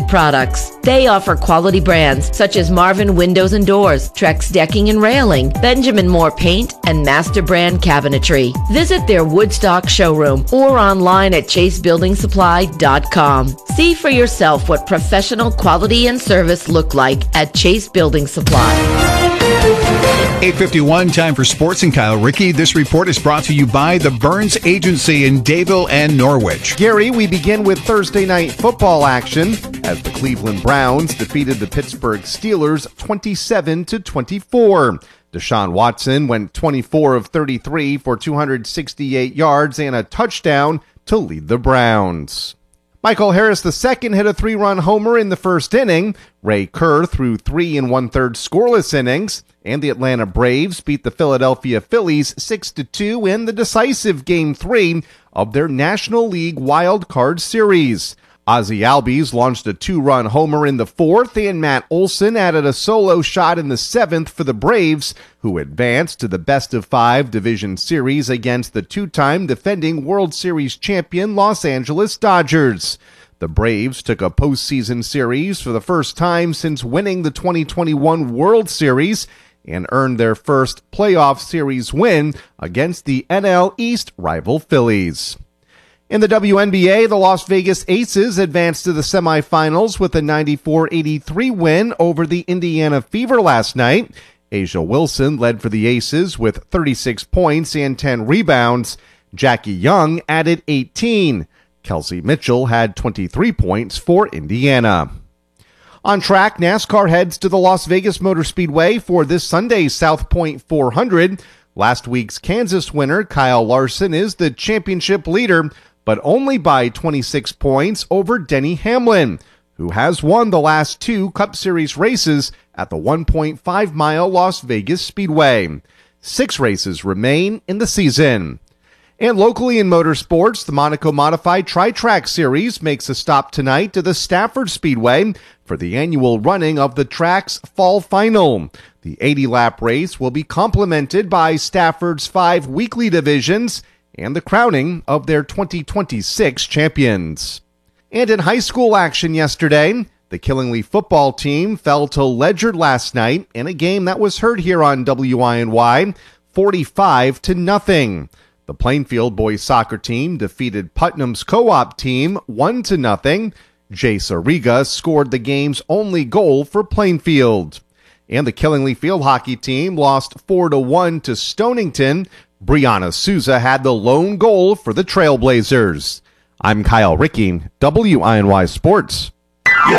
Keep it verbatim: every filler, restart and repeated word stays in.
products. They offer quality brands such as Marvin Windows and Doors, Trex Decking and Railing, Benjamin Moore Paint, and Master Brand Cabinetry. Visit their Woodstock showroom or online at chase building supply dot com. See for yourself what professional quality and service look like at Chase Building Supply. eight fifty-one, time for sports, and Kyle Rickey. This report is brought to you by the Burns Agency in Dayville and Norwich. Gary, we begin with Thursday night football action as the Cleveland Browns defeated the Pittsburgh Steelers twenty-seven to twenty-four. Deshaun Watson went twenty-four of thirty-three for two hundred sixty-eight yards and a touchdown to lead the Browns. Michael Harris the second hit a three-run homer in the first inning. Ray Kerr threw three and one-third scoreless innings. And the Atlanta Braves beat the Philadelphia Phillies six to two in the decisive Game three of their National League Wild Card Series. Ozzie Albies launched a two-run homer in the fourth, and Matt Olson added a solo shot in the seventh for the Braves, who advanced to the best-of-five division series against the two-time defending World Series champion Los Angeles Dodgers. The Braves took a postseason series for the first time since winning the twenty twenty-one World Series and earned their first playoff series win against the N L East rival Phillies. In the W N B A, the Las Vegas Aces advanced to the semifinals with a ninety-four eighty-three win over the Indiana Fever last night. A'ja Wilson led for the Aces with thirty-six points and ten rebounds. Jackie Young added eighteen. Kelsey Mitchell had twenty-three points for Indiana. On track, NASCAR heads to the Las Vegas Motor Speedway for this Sunday's South Point four hundred. Last week's Kansas winner, Kyle Larson, is the championship leader, but only by twenty-six points over Denny Hamlin, who has won the last two Cup Series races at the one point five mile Las Vegas Speedway. Six races remain in the season. And locally in motorsports, the Monaco Modified Tri-Track Series makes a stop tonight to the Stafford Speedway for the annual running of the track's fall final. The eighty-lap race will be complemented by Stafford's five weekly divisions and the crowning of their twenty twenty-six champions. And in high school action yesterday, the Killingly football team fell to Ledyard last night in a game that was heard here on W I N Y, forty-five to nothing. The Plainfield boys soccer team defeated Putnam's co-op team one to nothing. Jay Sariga scored the game's only goal for Plainfield. And the Killingly field hockey team lost four to one to Stonington. Brianna Souza had the lone goal for the Trailblazers. I'm Kyle Rickey, W I N Y Sports.